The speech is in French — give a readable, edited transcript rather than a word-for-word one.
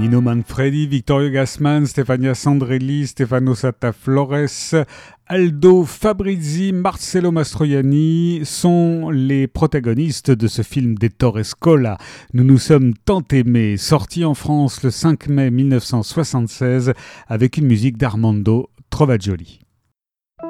Nino Manfredi, Vittorio Gassman, Stefania Sandrelli, Stefano Satta-Flores, Aldo Fabrizi, Marcello Mastroianni sont les protagonistes de ce film d'Ettore Scola. Nous nous sommes tant aimés, sorti en France le 5 mai 1976 avec une musique d'Armando Trovagioli.